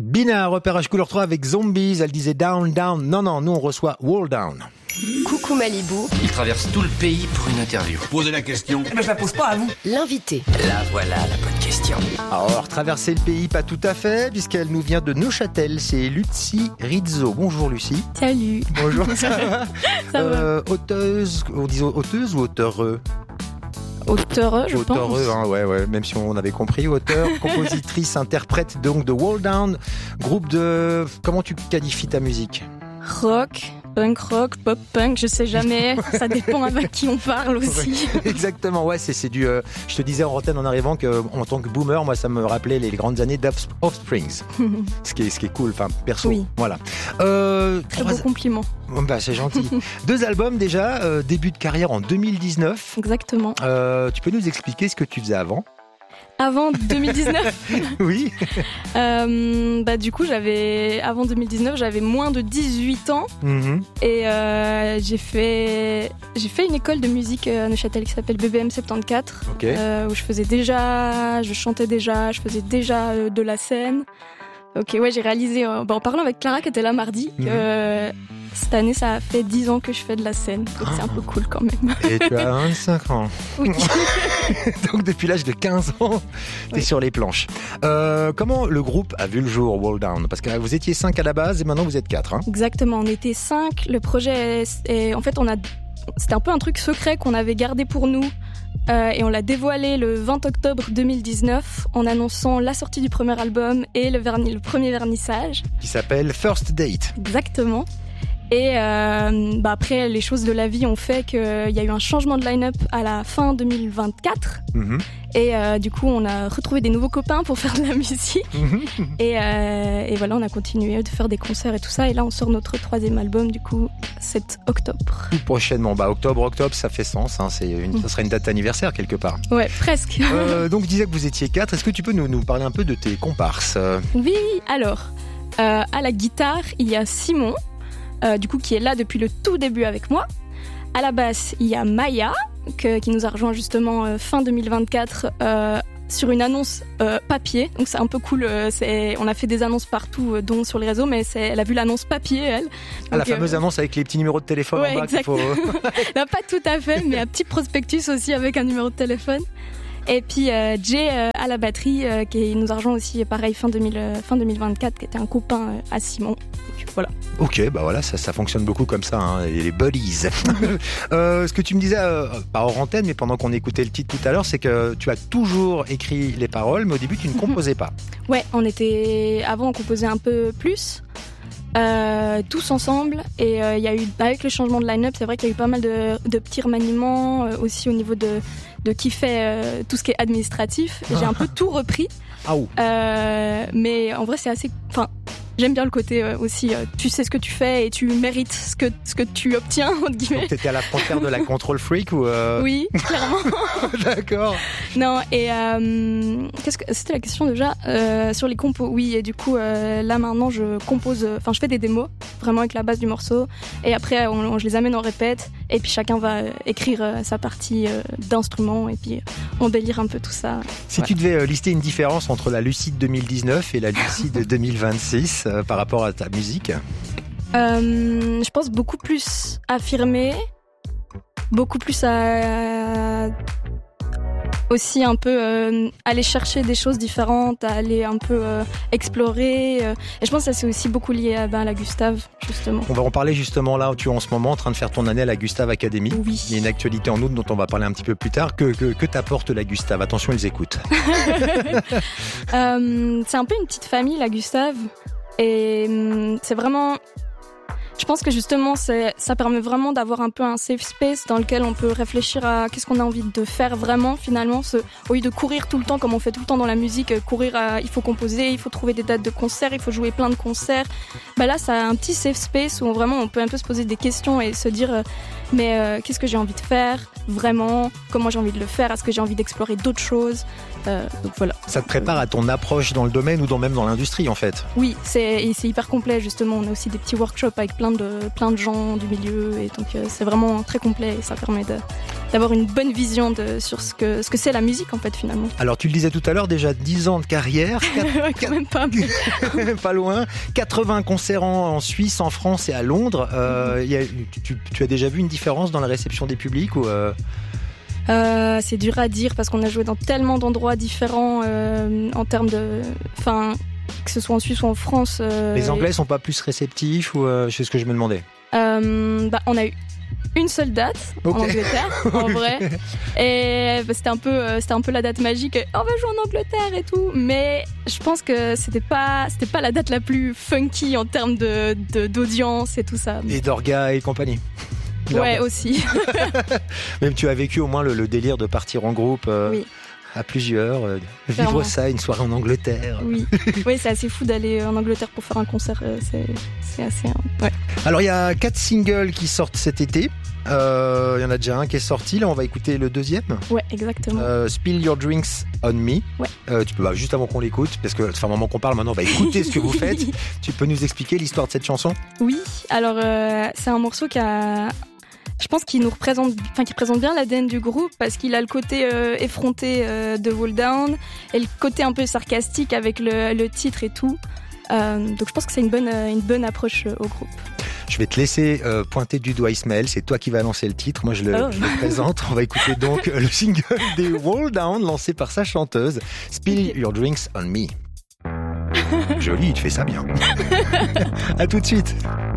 Bina, repérage couleur 3 avec Zombies. Elle disait down, down. Non, nous on reçoit Wall Down. Coucou Malibu. Il traverse tout le pays pour une interview. Posez la question. Mais je la pose pas à vous. L'invité. Là voilà la bonne question. Alors, traverser le pays, pas tout à fait, puisqu'elle nous vient de Neuchâtel. C'est Lucie Rizzo. Bonjour Lucie. Salut. Bonjour, ça va? Ça va. Auteuse, on dit auteuse ou auteureux? Auteureux, je pense. Auteureux, hein, ouais, même si on avait compris. Auteur, compositrice, interprète donc de Wall Down. Groupe de... Comment tu qualifies ta musique? Rock, punk rock, pop punk, je sais jamais. Ça dépend avec qui on parle aussi. Exactement, ouais, c'est du... je te disais en antenne en arrivant qu'en tant que boomer, moi ça me rappelait les grandes années d'Offsprings. ce qui est cool, enfin perso. Oui. Voilà. Très beau compliment. Bah, c'est gentil. 2 albums déjà, début de carrière en 2019. Exactement. Tu peux nous expliquer ce que tu faisais avant? Avant 2019. Oui. Du coup, avant 2019, j'avais moins de 18 ans. Mm-hmm. Et j'ai fait une école de musique à Neuchâtel qui s'appelle BBM 74. Okay. Où je chantais déjà, je faisais déjà de la scène. Ok, ouais, j'ai réalisé, en parlant avec Clara qui était là mardi, que cette année, ça a fait 10 ans que je fais de la scène. Donc c'est un peu cool quand même. Et tu as 25 ans. Oui. Donc depuis l'âge de 15 ans, t'es sur les planches. Comment le groupe a vu le jour, Wall Down? Parce que vous étiez 5 à la base et maintenant vous êtes 4. Hein? Exactement, on était 5. Le projet, en fait, c'était un peu un truc secret qu'on avait gardé pour nous. Et on l'a dévoilé le 20 octobre 2019 en annonçant la sortie du premier album et le premier vernissage. Qui s'appelle First Date. Exactement. Et après, les choses de la vie ont fait qu'il y a eu un changement de line-up à la fin 2024. Mm-hmm. Et du coup, on a retrouvé des nouveaux copains pour faire de la musique. Mm-hmm. Et voilà, on a continué de faire des concerts et tout ça. Et là, on sort notre 3e album, du coup, 7 octobre. Tout prochainement. Octobre, ça fait sens. Hein. Ça serait une date d'anniversaire quelque part. Ouais, presque. Donc, je disais que vous étiez 4. Est-ce que tu peux nous parler un peu de tes comparses? Oui, alors, à la guitare, il y a Simon. Du coup, qui est là depuis le tout début avec moi. À la basse, il y a Maya, qui nous a rejoint justement fin 2024 sur une annonce papier. Donc c'est un peu cool. On a fait des annonces partout, dont sur les réseaux, mais elle a vu l'annonce papier, elle. Donc, la fameuse annonce avec les petits numéros de téléphone en bas qu'il faut... Non, pas tout à fait, mais un petit prospectus aussi avec un numéro de téléphone. Et puis Jay à la batterie, qui nous a rejoint aussi, pareil, fin 2024, qui était un copain à Simon. Donc, voilà. Ok, voilà, ça fonctionne beaucoup comme ça, hein, les buddies. Ce que tu me disais, pas hors antenne, mais pendant qu'on écoutait le titre tout à l'heure, c'est que tu as toujours écrit les paroles, mais au début, tu ne composais pas. Ouais, avant, on composait un peu plus. Tous ensemble, et il y a eu, avec le changement de line-up, c'est vrai qu'il y a eu pas mal de petits remaniements aussi au niveau de qui fait tout ce qui est administratif. J'ai un peu tout repris. Mais en vrai, c'est assez... J'aime bien le côté aussi, tu sais ce que tu fais et tu mérites ce que tu obtiens, entre guillemets. Donc t'étais à la frontière de la control freak ou Oui, clairement. D'accord. Non, et qu'est-ce que c'était la question déjà sur les compos? Oui, et du coup là maintenant je compose, je fais des démos vraiment avec la base du morceau, et après je les amène en répète, et puis chacun va écrire sa partie d'instrument, et puis embellir un peu tout ça. Si tu devais lister une différence entre la Lucie de 2019 et la Lucie de 2026 par rapport à ta musique? Je pense beaucoup plus affirmé, beaucoup plus à aussi un peu aller chercher des choses différentes, à aller un peu explorer. Et je pense que ça c'est aussi beaucoup lié à la Gustave, justement. On va en parler justement là où tu es en ce moment en train de faire ton année à la Gustave Academy. Oui. Il y a une actualité en août dont on va parler un petit peu plus tard. Que t'apporte la Gustave? Attention, ils écoutent. C'est un peu une petite famille, la Gustave. Et c'est vraiment... Je pense que justement, ça permet vraiment d'avoir un peu un safe space dans lequel on peut réfléchir à qu'est-ce qu'on a envie de faire vraiment, finalement. Au lieu de courir tout le temps, comme on fait tout le temps dans la musique, il faut composer, il faut trouver des dates de concerts, il faut jouer plein de concerts. Là, ça a un petit safe space où vraiment on peut un peu se poser des questions et se dire qu'est-ce que j'ai envie de faire vraiment, comment j'ai envie de le faire, est-ce que j'ai envie d'explorer d'autres choses. Donc voilà. Ça te prépare à ton approche dans le domaine ou même dans l'industrie en fait? Oui, c'est hyper complet justement. On a aussi des petits workshops avec plein plein de gens du milieu, et donc c'est vraiment très complet et ça permet d'avoir une bonne vision sur ce que c'est la musique en fait finalement. Alors tu le disais tout à l'heure, déjà 10 ans de carrière, ouais, quand même pas. Pas loin, 80 concerts en Suisse, en France et à Londres. Tu as déjà vu une différence dans la réception des publics ou c'est dur à dire parce qu'on a joué dans tellement d'endroits différents en termes de... Enfin, que ce soit en Suisse ou en France. Les Anglais sont pas plus réceptifs ou c'est ce que je me demandais. On a eu une seule date en Angleterre, en vrai. Et c'était un peu la date magique. On va jouer en Angleterre et tout. Mais je pense que c'était pas la date la plus funky en termes d'audience et tout ça. Et d'orga et compagnie. Ouais, aussi. Même tu as vécu au moins le délire de partir en groupe. Oui. À plusieurs, vivre ça, une soirée en Angleterre. Oui, c'est assez fou d'aller en Angleterre pour faire un concert, c'est assez... Ouais. Alors il y a 4 singles qui sortent cet été, il y en a déjà un qui est sorti, là on va écouter le deuxième. Ouais, exactement. Spill Your Drinks on Me. Ouais. Tu peux, juste avant qu'on l'écoute, parce que ça fait un moment qu'on parle, maintenant on va écouter ce que vous faites. Tu peux nous expliquer l'histoire de cette chanson ? Oui, alors c'est un morceau je pense qu'il qui présente bien l'ADN du groupe parce qu'il a le côté effronté de Hold Down et le côté un peu sarcastique avec le titre et tout. Donc je pense que c'est une bonne approche au groupe. Je vais te laisser pointer du doigt Ismaël, c'est toi qui vas lancer le titre, moi je le présente. On va écouter donc le single des Hold Down lancé par sa chanteuse, Spill Your Drinks on Me. Joli, tu fais ça bien. À tout de suite.